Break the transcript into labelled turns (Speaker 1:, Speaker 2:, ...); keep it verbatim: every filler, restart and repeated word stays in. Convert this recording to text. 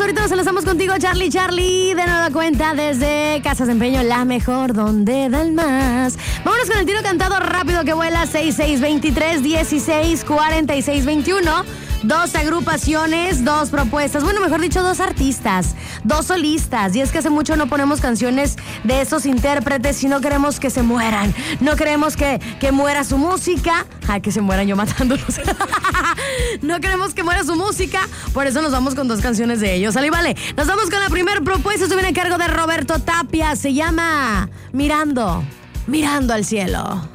Speaker 1: ahorita nos enlazamos contigo, Charlie, Charlie, de nueva cuenta desde Casas de Empeño, la mejor donde dan más. Vámonos con el tiro cantado rápido que vuela, seis seis veintitrés, dieciséis cuarenta y seis veintiuno. Dos agrupaciones, dos propuestas, bueno, mejor dicho, dos artistas, dos solistas. Y es que hace mucho no ponemos canciones de esos intérpretes y no queremos que se mueran. No queremos que, que muera su música. Ay, que se mueran yo matándolos. No queremos que muera su música, por eso nos vamos con dos canciones de ellos. ¿Sale? Vale, nos vamos con la primera propuesta. Esto viene a cargo de Roberto Tapia. Se llama Mirando, Mirando al Cielo.